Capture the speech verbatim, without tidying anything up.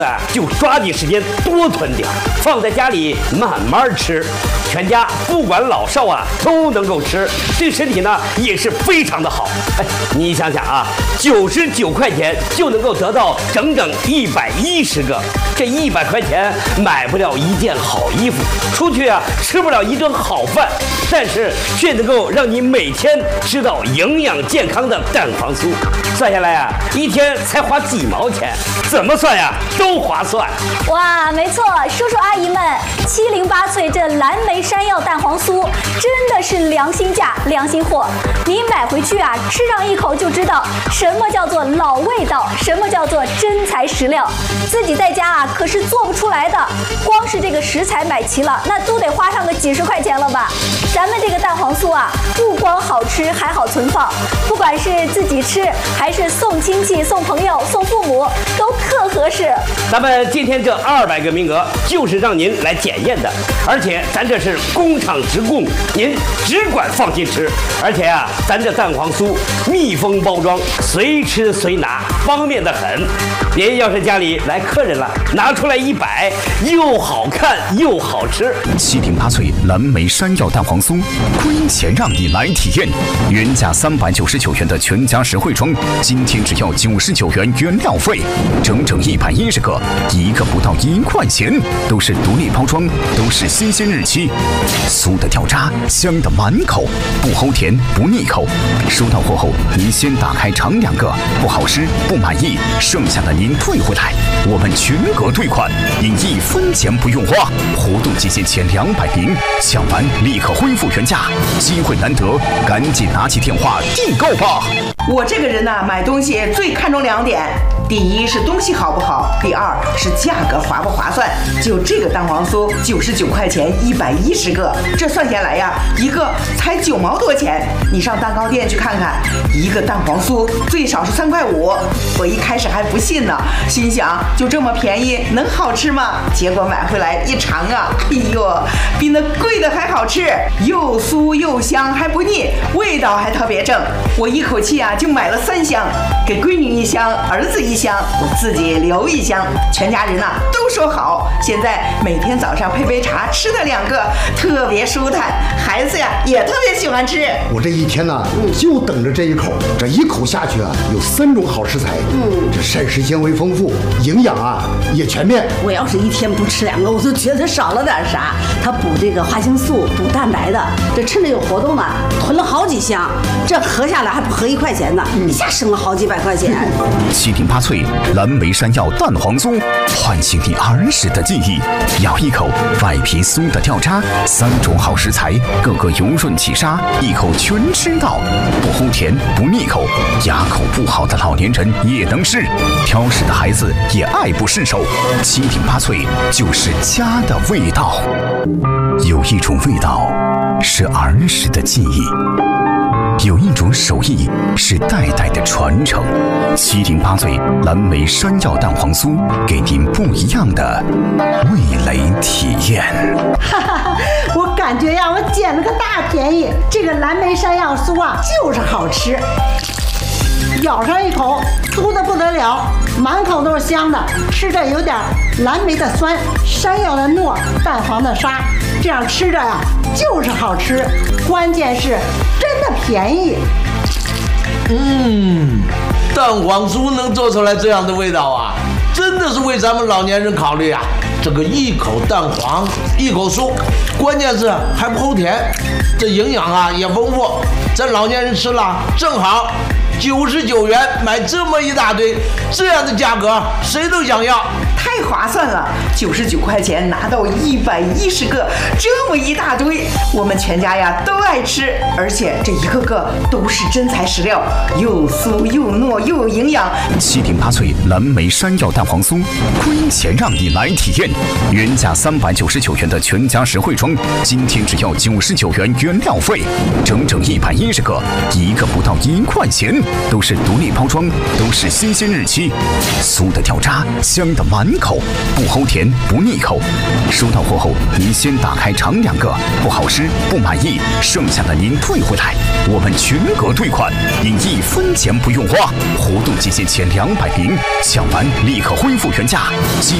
就抓紧时间多囤点，放在家里慢慢吃，全家不管老少啊都能够吃，对身体呢也是非常的好。哎，你想想啊，九十九块钱就能够得到整整一百一十个，这一百块钱买不了一件好衣服，出去啊吃不了一顿好饭，但是却能够让你每天吃到营养健康的蛋黄酥。算下来啊，一天才花几毛钱，怎么算呀都划算。 哇，没错，叔叔阿姨们，七零八脆这蓝莓山药蛋黄酥真的是良心价、良心货。你买回去啊，吃上一口就知道什么叫做老味道，什么叫做真材实料。自己在家啊可是做不出来的，光是这个食材买齐了，那都得花上个几十块钱了吧？咱们这个蛋黄酥啊，不光好吃，还好存放，不管是自己吃，还是送亲戚、送朋友、送父母，都特合适。 咱们今天这二百个名额就是让您来检验的，而且咱这是工厂直供，您只管放心吃。而且啊，咱这蛋黄酥密封包装，随吃随拿，方便得很。您要是家里来客人了，拿出来一摆，又好看又好吃。 七零八脆蓝莓山药蛋黄酥，亏钱让你来体验。原价三百九十九元的全家实惠装，今天只要九十九元原料费，整整一百一十个，一个不到一块钱，都是独立包装，都是新鲜日期。酥的掉渣，香的满口，不齁甜不腻口。收到货后，您先打开尝两个，不好吃不满意，剩下的您退回来，我们全额退款，您一分钱不用花。活动期间前两百名，抢完立刻恢复原价，机会难得，赶紧拿起电话订购吧。 我这个人呢、啊，买东西最看重两点，第一是东西好不好，第二是价格划不划算。就这个蛋黄酥，九十九块钱一百一十个，这算下来呀，一个才九毛多钱。你上蛋糕店去看看，一个蛋黄酥最少是三块五。我一开始还不信呢，心想就这么便宜，能好吃吗？结果买回来一尝啊，哎呦，比那贵的还好吃，又酥又香还不腻，味道还特别正。我一口气啊就买了三箱，给闺女一箱，儿子一箱，我自己留一箱，全家人啊都说好。现在每天早上配杯茶，吃它两个，特别舒坦，孩子呀也特别喜欢吃。 我这一天呢、啊，就等着这一口，这一口下去啊，有三种好食材，嗯，这膳食纤维丰富，营养啊也全面。 我要是一天不吃两个，我都觉得少了点啥。它补这个花青素，补蛋白的，这趁着有活动呢，囤了好几箱，这合下来还不合一块钱呢，一下省了好几百块钱。 七零八脆蓝莓山药蛋黄酥，唤醒你儿时的记忆。咬一口，外皮酥的掉渣，三种好食材，个个油润起沙，一口全吃到，不齁甜不腻口，牙口不好的老年人也能吃，挑食的孩子也爱不释手。七零八脆就是家的味道。有一种味道是儿时的记忆，有一种手艺是代代的传承。七零八脆蓝莓山药蛋黄酥，给您不一样的味蕾体验。 哈哈，我感觉呀，我捡了个大便宜。这个蓝莓山药酥啊，就是好吃。咬上一口，酥的不得了，满口都是香的，吃着有点蓝莓的酸，山药的糯，蛋黄的沙，这样吃着呀就是好吃，关键是真的便宜。 嗯，蛋黄酥能做出来这样的味道啊，真的是为咱们老年人考虑啊。这个一口蛋黄，一口酥，关键是还不齁甜，这营养啊也丰富，咱老年人吃了正好。九十九元买这么一大堆，这样的价格谁都想要， 太划算了！九十九块钱拿到一百一十个，这么一大堆，我们全家呀都爱吃，而且这一个个都是真材实料，又酥又糯又有营养。 七零八脆蓝莓山药蛋黄酥，亏钱让你来体验。原价三百九十九元的全家实惠装，今天只要九十九元原料费，整整一百一十个，一个不到一块钱。 都是独立包装，都是新鲜日期。酥的掉渣，香的满口，不齁甜不腻口。收到货后，您先打开尝两个，不好吃不满意，剩下的您退回来，我们全额退款，您一分钱不用花。活动期限前两百名，抢完立刻恢复原价。